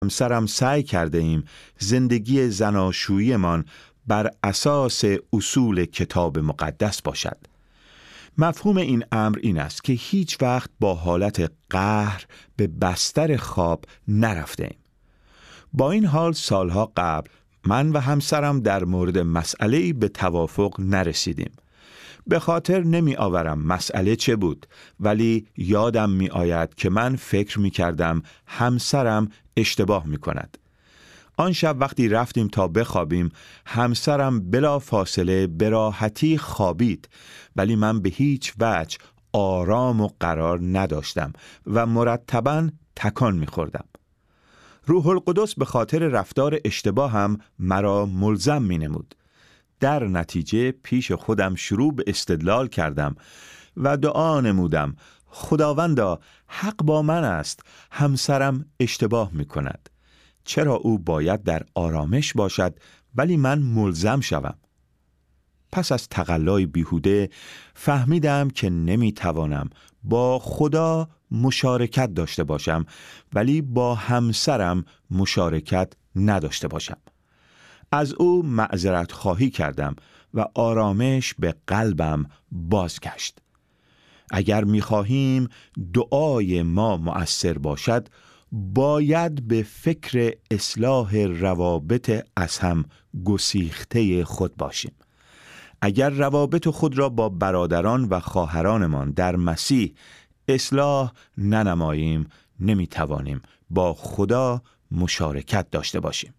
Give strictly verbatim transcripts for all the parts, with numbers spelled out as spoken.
همسرم سعی کرده ایم زندگی زناشوییمان بر اساس اصول کتاب مقدس باشد. مفهوم این امر این است که هیچ وقت با حالت قهر به بستر خواب نرفته ایم. با این حال سالها قبل من و همسرم در مورد مسئله‌ای به توافق نرسیدیم. به خاطر نمی آورم مسئله چه بود، ولی یادم می آید که من فکر می کردم همسرم اشتباه می کند. آن شب وقتی رفتیم تا بخوابیم، همسرم بلا فاصله به راحتی خوابید، ولی من به هیچ وجه آرام و قرار نداشتم و مرتباً تکان می خوردم. روح القدس به خاطر رفتار اشتباه هم مرا ملزم می نمود. در نتیجه پیش خودم شروع به استدلال کردم و دعا نمودم: خداوندا، حق با من است، همسرم اشتباه می کند. چرا او باید در آرامش باشد ولی من ملزم شوم؟ پس از تقلای بیهوده فهمیدم که نمی توانم با خدا مشارکت داشته باشم ولی با همسرم مشارکت نداشته باشم. از او معذرت خواهی کردم و آرامش به قلبم بازگشت. اگر می خواهیم دعای ما مؤثر باشد، باید به فکر اصلاح روابط از هم گسیخته خود باشیم. اگر روابط خود را با برادران و خواهرانمان در مسیح اصلاح ننماییم، نمی توانیم با خدا مشارکت داشته باشیم.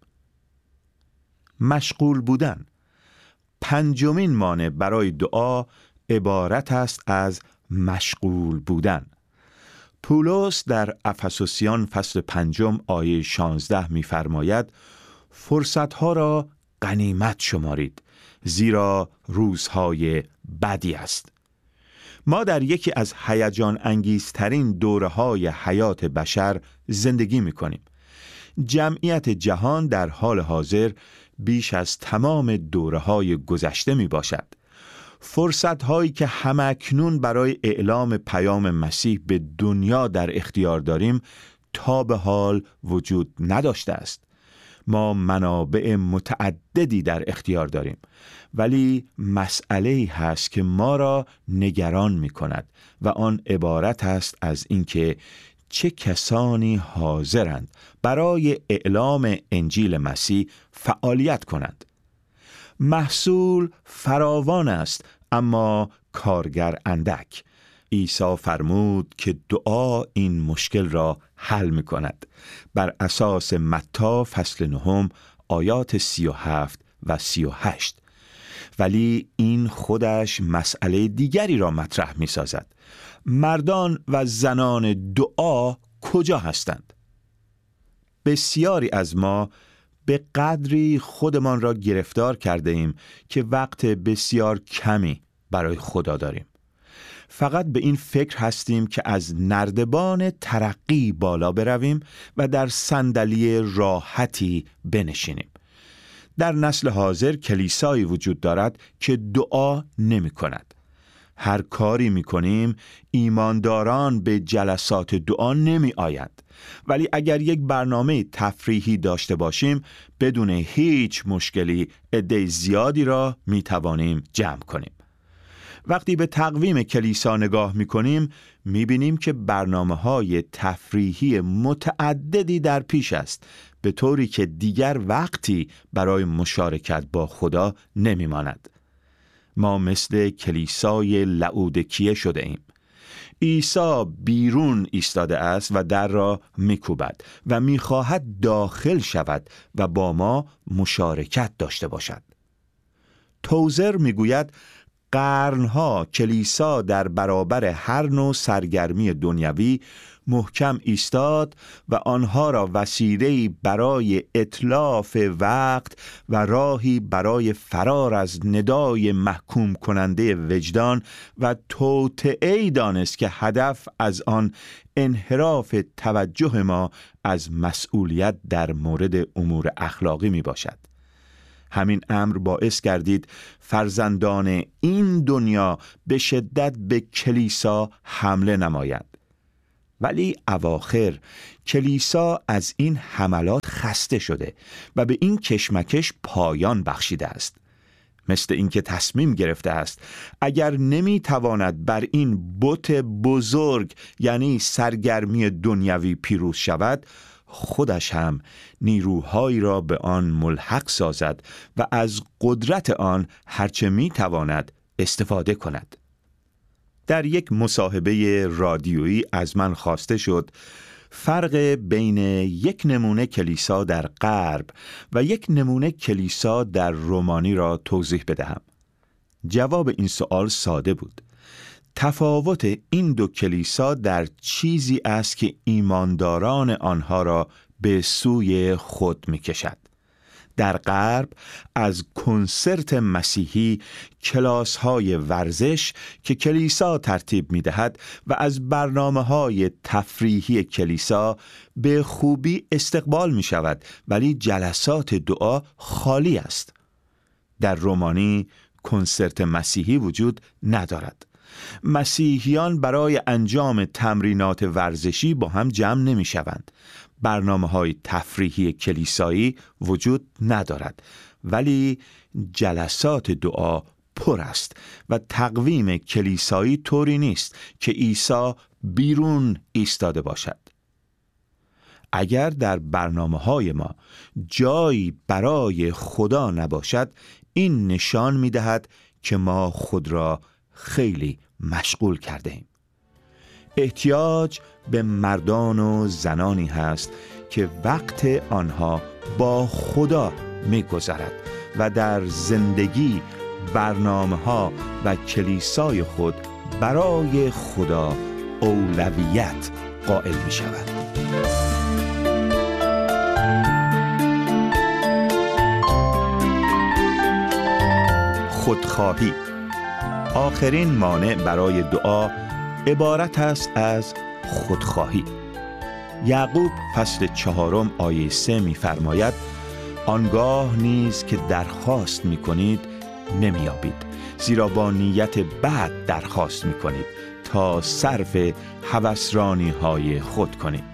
مشغول بودن. پنجمین مانع برای دعا عبارت است از مشغول بودن. پولس در افسوسیان فصل پنجم آیه شانزده می فرماید: فرصتها را غنیمت شمارید، زیرا روزهای بدی است. ما در یکی از هیجان انگیزترین دوره‌های حیات بشر زندگی می کنیم. جمعیت جهان در حال حاضر بیش از تمام دوره‌های گذشته می باشد. فرصت‌هایی که همکنون برای اعلام پیام مسیح به دنیا در اختیار داریم تا به حال وجود نداشته است. ما منابع متعددی در اختیار داریم، ولی مسئله‌ای هست که ما را نگران می‌کند و آن عبارت است از اینکه چه کسانی حاضرند برای اعلام انجیل مسیح فعالیت کنند. محصول فراوان است اما کارگر اندک. عیسی فرمود که دعا این مشکل را حل می کند. بر اساس متی فصل نهم آیات سی و هفت و سی و هشت. ولی این خودش مسئله دیگری را مطرح می سازد. مردان و زنان دعا کجا هستند؟ بسیاری از ما به قدری خودمان را گرفتار کرده ایم که وقت بسیار کمی برای خدا داریم. فقط به این فکر هستیم که از نردبان ترقی بالا برویم و در صندلی راحتی بنشینیم. در نسل حاضر کلیسایی وجود دارد که دعا نمی کند. هر کاری می کنیم ایمانداران به جلسات دعا نمی آیند. ولی اگر یک برنامه تفریحی داشته باشیم بدون هیچ مشکلی عده زیادی را می توانیم جمع کنیم. وقتی به تقویم کلیسا نگاه می کنیم می بینیم که برنامه‌های تفریحی متعددی در پیش است، به طوری که دیگر وقتی برای مشارکت با خدا نمی ماند. ما مثل کلیسای لئودیکیه شده ایم. عیسی بیرون ایستاده است و در را می‌کوبد و می‌خواهد داخل شود و با ما مشارکت داشته باشد. توزر می‌گوید قرنها کلیسا در برابر هر نوع سرگرمی دنیوی محکم ایستاد و آنها را وسیله‌ای برای اتلاف وقت و راهی برای فرار از ندای محکوم کننده وجدان و توطئه‌ای دانست که هدف از آن انحراف توجه ما از مسئولیت در مورد امور اخلاقی می باشد. همین امر باعث گردید فرزندان این دنیا به شدت به کلیسا حمله نمایند. ولی اواخر کلیسا از این حملات خسته شده و به این کشمکش پایان بخشیده است. مثل اینکه تصمیم گرفته است اگر نمیتواند بر این بت بزرگ یعنی سرگرمی دنیوی پیروز شود، خودش هم نیروهایی را به آن ملحق سازد و از قدرت آن هرچه میتواند استفاده کند. در یک مصاحبه رادیویی از من خواسته شد فرق بین یک نمونه کلیسا در غرب و یک نمونه کلیسا در رومانی را توضیح بدهم. جواب این سوال ساده بود. تفاوت این دو کلیسا در چیزی است که ایمانداران آنها را به سوی خود می کشد. در غرب از کنسرت مسیحی، کلاس‌های ورزش که کلیسا ترتیب می‌دهد و از برنامه‌های تفریحی کلیسا به خوبی استقبال می‌شود، ولی جلسات دعا خالی است. در رومانی کنسرت مسیحی وجود ندارد. مسیحیان برای انجام تمرینات ورزشی با هم جمع نمی‌شوند. برنامه‌های تفریحی کلیسایی وجود ندارد، ولی جلسات دعا پر است و تقویم کلیسایی طوری نیست که عیسی بیرون ایستاده باشد. اگر در برنامه‌های ما جایی برای خدا نباشد، این نشان می‌دهد که ما خود را خیلی مشغول کرده ایم. احتیاج به مردان و زنانی هست که وقت آنها با خدا می‌گذرد و در زندگی برنامه‌ها و کلیسای خود برای خدا اولویت قائل می‌شود. خودخواهی. آخرین مانع برای دعا عبارت است از خودخواهی. یعقوب فصل چهارم آیه سه می فرماید آنگاه نیز که درخواست می کنید نمی یابید، زیرا با نیت بد درخواست می کنید تا صرف هوسرانی های خود کنید.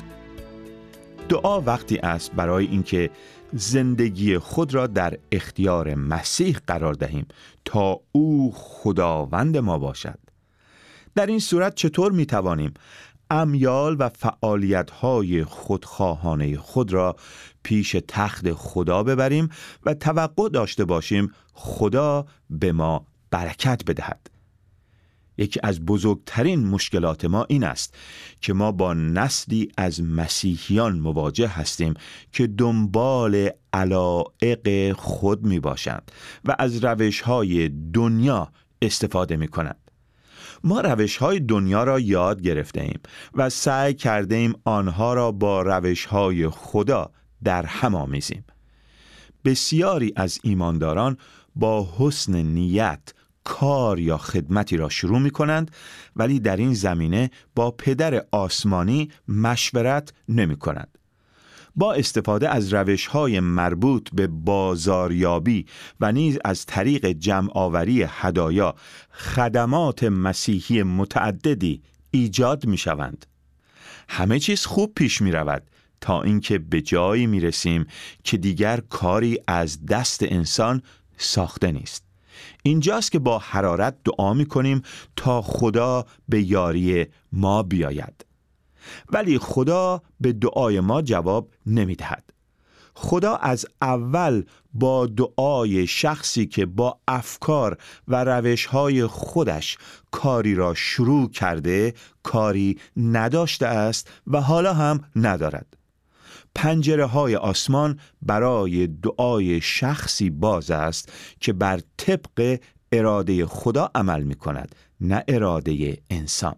دعا وقتی است برای اینکه زندگی خود را در اختیار مسیح قرار دهیم تا او خداوند ما باشد. در این صورت چطور می توانیم امیال و فعالیت‌های خودخواهانه خود را پیش تخت خدا ببریم و توقع داشته باشیم خدا به ما برکت بدهد؟ یکی از بزرگترین مشکلات ما این است که ما با نسلی از مسیحیان مواجه هستیم که دنبال علایق خود می باشند و از روش‌های دنیا استفاده می کنند. ما روش‌های دنیا را یاد گرفته ایم و سعی کرده ایم آنها را با روش‌های خدا در هم آمیزیم. بسیاری از ایمانداران با حسن نیت کار یا خدمتی را شروع می کنند، ولی در این زمینه با پدر آسمانی مشورت نمی کنند. با استفاده از روش‌های مربوط به بازاریابی و نیز از طریق جمع‌آوری هدایا، خدمات مسیحی متعددی ایجاد می شوند. همه چیز خوب پیش می رود تا اینکه به جایی می رسیم که دیگر کاری از دست انسان ساخته نیست. اینجاست که با حرارت دعا می کنیم تا خدا به یاری ما بیاید. ولی خدا به دعای ما جواب نمی دهد. خدا از اول با دعای شخصی که با افکار و روش‌های خودش کاری را شروع کرده کاری نداشته است و حالا هم ندارد. پنجره های آسمان برای دعای شخصی باز است که بر طبق اراده خدا عمل می کند، نه اراده انسان.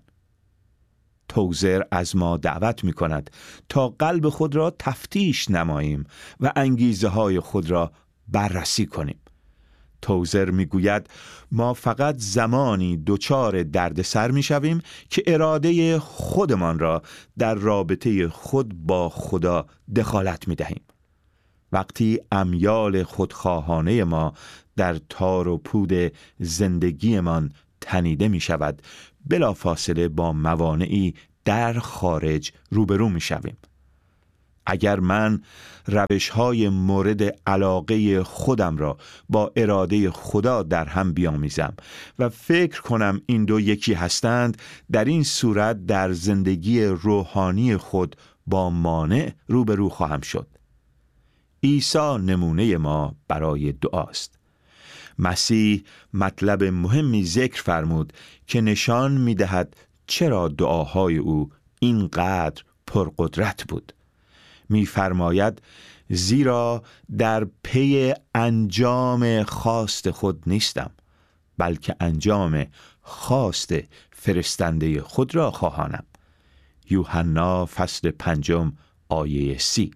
توزر از ما دعوت می کند تا قلب خود را تفتیش نماییم و انگیزه های خود را بررسی کنیم. توزر می گوید ما فقط زمانی دچار دردسر می شویم که اراده خودمان را در رابطه خود با خدا دخالت می دهیم. وقتی امیال خودخواهانه ما در تار و پود زندگیمان تنیده می شود، بلافاصله با موانعی در خارج روبرو می شویم. اگر من روش‌های مورد علاقه خودم را با اراده خدا در هم بیامیزم و فکر کنم این دو یکی هستند، در این صورت در زندگی روحانی خود با مانع روبرو خواهم شد. عیسی نمونه ما برای دعاست. مسیح مطلب مهمی ذکر فرمود که نشان می‌دهد چرا دعاهای او اینقدر پرقدرت بود. می‌فرماید زیرا در پی انجام خواست خود نیستم، بلکه انجام خواست فرستنده خود را خواهانم. یوحنا فصل پنجم آیه سی.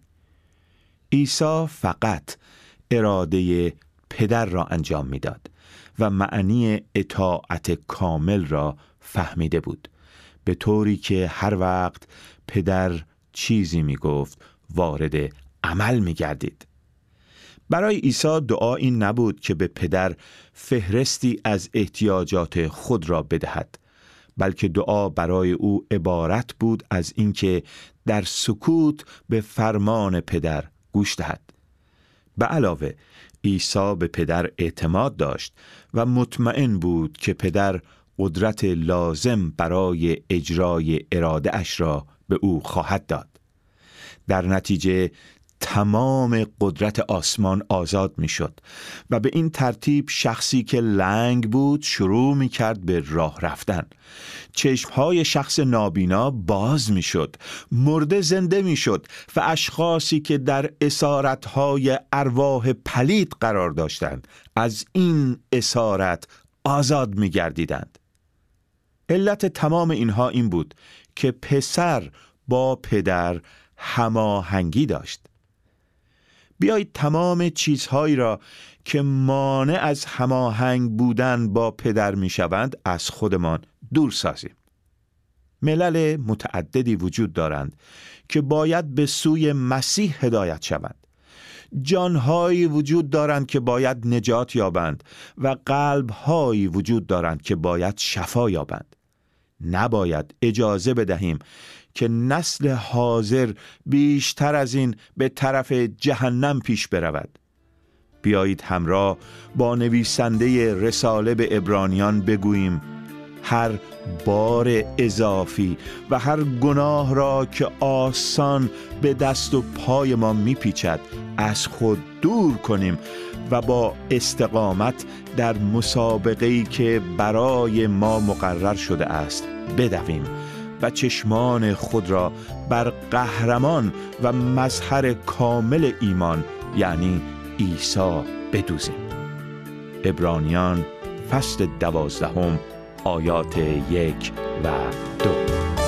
عیسی فقط اراده پدر را انجام می‌داد و معنی اطاعت کامل را فهمیده بود، به طوری که هر وقت پدر چیزی می‌گفت وارد عمل می‌گردید. برای عیسی دعا این نبود که به پدر فهرستی از احتیاجات خود را بدهد، بلکه دعا برای او عبارت بود از اینکه در سکوت به فرمان پدر گوش دهد. به علاوه عیسی به پدر اعتماد داشت و مطمئن بود که پدر قدرت لازم برای اجرای اراده اش را به او خواهد داد. در نتیجه تمام قدرت آسمان آزاد می شد و به این ترتیب شخصی که لنگ بود شروع می کرد به راه رفتن. چشمهای شخص نابینا باز می شد، مرده زنده می شد و اشخاصی که در اسارتهای ارواح پلید قرار داشتند از این اسارت آزاد می گردیدند. علت تمام اینها این بود که پسر با پدر هماهنگی داشت. بیایید تمام چیزهایی را که مانع از هماهنگ بودن با پدر می شوند از خودمان دور سازیم. ملل متعددی وجود دارند که باید به سوی مسیح هدایت شوند. جانهایی وجود دارند که باید نجات یابند و قلبهایی وجود دارند که باید شفا یابند. نباید اجازه بدهیم که نسل حاضر بیشتر از این به طرف جهنم پیش برود. بیایید همراه با نویسنده رساله به عبرانیان بگوییم هر بار اضافی و هر گناه را که آسان به دست و پای ما میپیچد از خود دور کنیم و با استقامت در مسابقه‌ای که برای ما مقرر شده است بدویم و چشمان خود را بر قهرمان و مظهر کامل ایمان یعنی عیسی بدوزیم. عبرانیان فصل دوازدهم آیات یک و دو.